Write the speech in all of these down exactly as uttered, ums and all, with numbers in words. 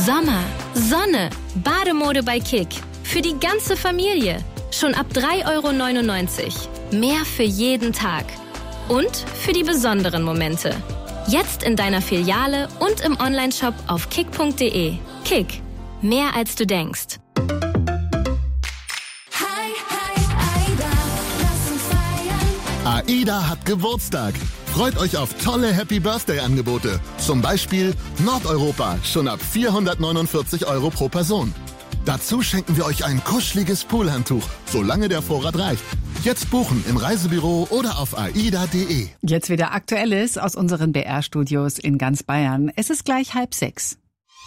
Sommer, Sonne, Bademode bei Kick. Für die ganze Familie. Schon ab drei Euro neunundneunzig. Mehr für jeden Tag. Und für die besonderen Momente. Jetzt in deiner Filiale und im Onlineshop auf kick punkt de. Kick. Mehr als du denkst. AIDA hat Geburtstag. Freut euch auf tolle Happy-Birthday-Angebote. Zum Beispiel Nordeuropa, schon ab vierhundertneunundvierzig Euro pro Person. Dazu schenken wir euch ein kuscheliges Poolhandtuch, solange der Vorrat reicht. Jetzt buchen im Reisebüro oder auf aida punkt de. Jetzt wieder Aktuelles aus unseren B R-Studios in ganz Bayern. Es ist gleich halb sechs.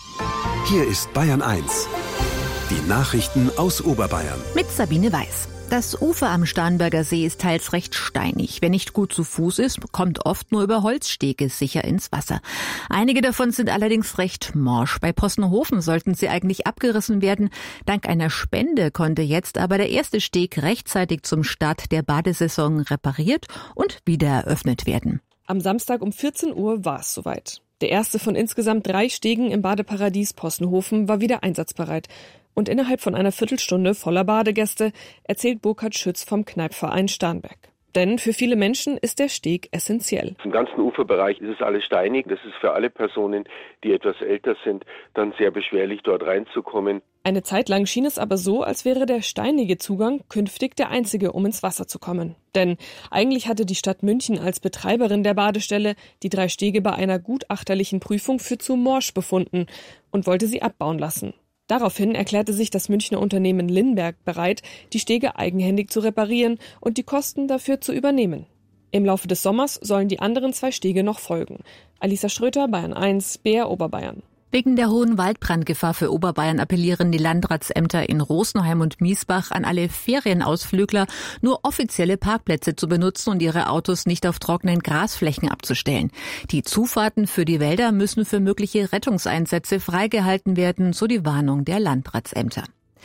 Hier ist Bayern eins. Die Nachrichten aus Oberbayern. Mit Sabine Weiß. Das Ufer am Starnberger See ist teils recht steinig. Wer nicht gut zu Fuß ist, kommt oft nur über Holzstege sicher ins Wasser. Einige davon sind allerdings recht morsch. Bei Possenhofen sollten sie eigentlich abgerissen werden. Dank einer Spende konnte jetzt aber der erste Steg rechtzeitig zum Start der Badesaison repariert und wieder eröffnet werden. Am Samstag um vierzehn Uhr war es soweit. Der erste von insgesamt drei Stegen im Badeparadies Possenhofen war wieder einsatzbereit. Und innerhalb von einer Viertelstunde voller Badegäste, erzählt Burkhard Schütz vom Kneipverein Starnberg. Denn für viele Menschen ist der Steg essentiell. Im ganzen Uferbereich ist es alles steinig. Das ist für alle Personen, die etwas älter sind, dann sehr beschwerlich, dort reinzukommen. Eine Zeit lang schien es aber so, als wäre der steinige Zugang künftig der einzige, um ins Wasser zu kommen. Denn eigentlich hatte die Stadt München als Betreiberin der Badestelle die drei Stege bei einer gutachterlichen Prüfung für zu morsch befunden und wollte sie abbauen lassen. Daraufhin erklärte sich das Münchner Unternehmen Lindberg bereit, die Stege eigenhändig zu reparieren und die Kosten dafür zu übernehmen. Im Laufe des Sommers sollen die anderen zwei Stege noch folgen. Alisa Schröter, Bayern eins, B R Oberbayern. Wegen der hohen Waldbrandgefahr für Oberbayern appellieren die Landratsämter in Rosenheim und Miesbach an alle Ferienausflügler, nur offizielle Parkplätze zu benutzen und ihre Autos nicht auf trockenen Grasflächen abzustellen. Die Zufahrten für die Wälder müssen für mögliche Rettungseinsätze freigehalten werden, so die Warnung der Landratsämter.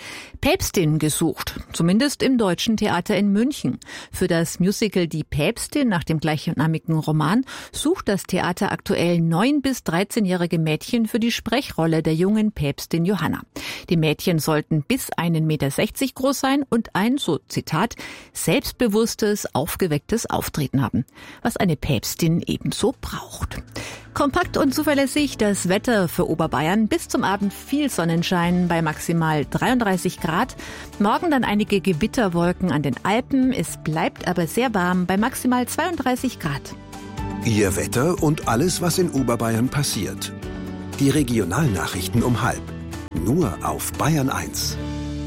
Päpstin gesucht, zumindest im Deutschen Theater in München. Für das Musical Die Päpstin nach dem gleichnamigen Roman sucht das Theater aktuell neun- bis dreizehnjährige Mädchen für die Sprechrolle der jungen Päpstin Johanna. Die Mädchen sollten bis einen Meter sechzig groß sein und ein, so Zitat, selbstbewusstes, aufgewecktes Auftreten haben, was eine Päpstin ebenso braucht. Kompakt und zuverlässig das Wetter für Oberbayern. Bis zum Abend viel Sonnenschein bei maximal dreiunddreißig Grad. Morgen dann einige Gewitterwolken an den Alpen. Es bleibt aber sehr warm bei maximal zweiunddreißig Grad. Ihr Wetter und alles, was in Oberbayern passiert. Die Regionalnachrichten um halb. Nur auf Bayern eins.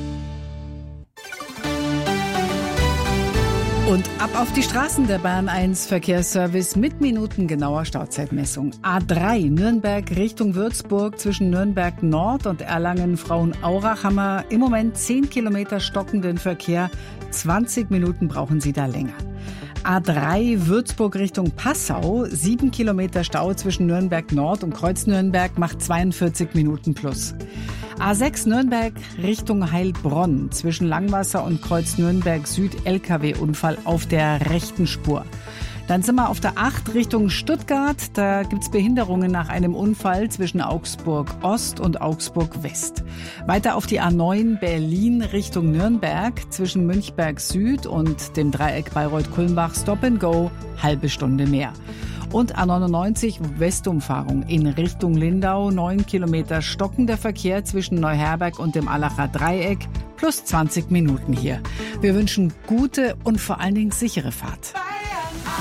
Und ab auf die Straßen der Bayern eins Verkehrsservice mit minutengenauer Stauzeitmessung. A drei Nürnberg Richtung Würzburg zwischen Nürnberg Nord und Erlangen-Frauenaurach haben wir im Moment zehn Kilometer stockenden Verkehr. zwanzig Minuten brauchen Sie da länger. A drei Würzburg Richtung Passau, sieben Kilometer Stau zwischen Nürnberg Nord und Kreuz-Nürnberg macht zweiundvierzig Minuten plus. A sechs Nürnberg Richtung Heilbronn zwischen Langwasser und Kreuz-Nürnberg Süd L K W-Unfall auf der rechten Spur. Dann sind wir auf der acht Richtung Stuttgart. Da gibt's Behinderungen nach einem Unfall zwischen Augsburg Ost und Augsburg West. Weiter auf die A neun Berlin Richtung Nürnberg zwischen Münchberg Süd und dem Dreieck Bayreuth-Kulmbach Stop and Go, halbe Stunde mehr. Und A neunundneunzig Westumfahrung in Richtung Lindau, neun Kilometer stockender Verkehr zwischen Neuherberg und dem Allacher Dreieck, plus zwanzig Minuten hier. Wir wünschen gute und vor allen Dingen sichere Fahrt.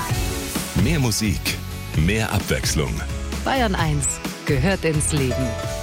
Mehr Musik, mehr Abwechslung. Bayern eins gehört ins Leben.